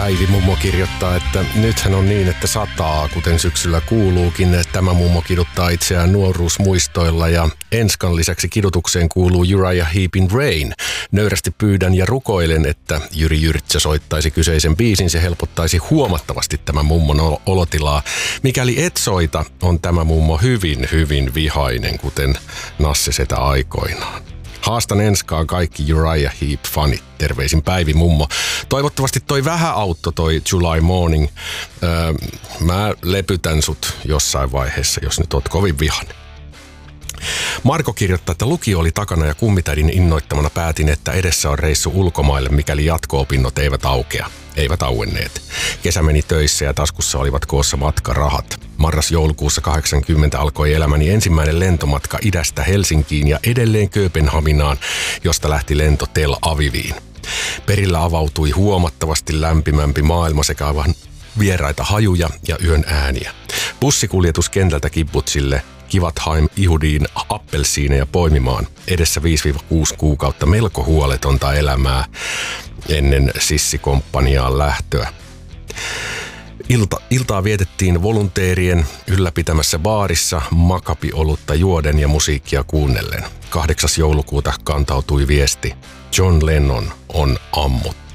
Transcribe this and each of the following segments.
Päivi mummo kirjoittaa, että nythän on niin, että sataa, kuten syksyllä kuuluukin. Tämä mummo kiduttaa itseään nuoruusmuistoilla ja Enskan lisäksi kidutukseen kuuluu Uriah Heepin Rain. Nöyrästi pyydän ja rukoilen, että Jyri Jyrtsä soittaisi kyseisen biisin. Se helpottaisi huomattavasti tämän mummon olotilaa. Mikäli et soita, on tämä mummo hyvin, hyvin vihainen, kuten Nasse Setä aikoinaan. Haastan Enskaan kaikki Uriah Heep-fanit. Terveisin Päivi mummo. Toivottavasti toi vähän auttoi toi July Morning. Mä lepytän sut jossain vaiheessa, jos nyt oot kovin vihainen. Marko kirjoittaa, että lukio oli takana ja kummitädin innoittamana päätin, että edessä on reissu ulkomaille, mikäli jatko-opinnot eivät aukea. Eivät auenneet. Kesä meni töissä ja taskussa olivat koossa matkarahat. Marras-joulukuussa 80 alkoi elämäni ensimmäinen lentomatka idästä Helsinkiin ja edelleen Kööpenhaminaan, josta lähti lento Tel Aviviin. Perillä avautui huomattavasti lämpimämpi maailma sekä aivan vieraita hajuja ja yön ääniä. Bussikuljetus kentältä kibbutsille Kivatheim Ihudiin appelsiineja poimimaan. Edessä 5-6 kuukautta melko huoletonta elämää ennen sissikomppaniaan lähtöä. Iltaa vietettiin volunteerien ylläpitämässä baarissa makapiolutta juoden ja musiikkia kuunnellen. 8. joulukuuta kantautui viesti: John Lennon on ammuttu.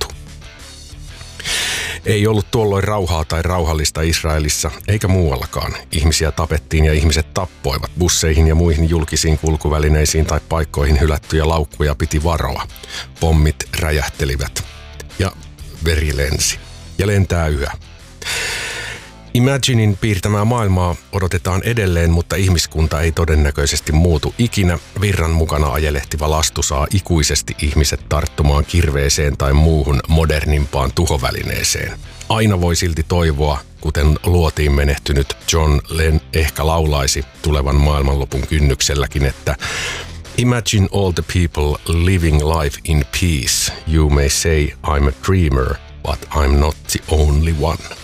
Ei ollut tuolloin rauhaa tai rauhallista Israelissa, eikä muuallakaan. Ihmisiä tapettiin ja ihmiset tappoivat. Busseihin ja muihin julkisiin kulkuvälineisiin tai paikkoihin hylättyjä laukkuja piti varoa. Pommit räjähtelivät ja veri lensi. Ja lentää yhä. Imaginin piirtämää maailmaa odotetaan edelleen, mutta ihmiskunta ei todennäköisesti muutu ikinä. Virran mukana ajelehtiva lastu saa ikuisesti ihmiset tarttumaan kirveeseen tai muuhun modernimpaan tuhovälineeseen. Aina voi silti toivoa, kuten luotiin menehtynyt John Lennon ehkä laulaisi tulevan maailmanlopun kynnykselläkin, että Imagine all the people living life in peace. You may say I'm a dreamer, but I'm not the only one.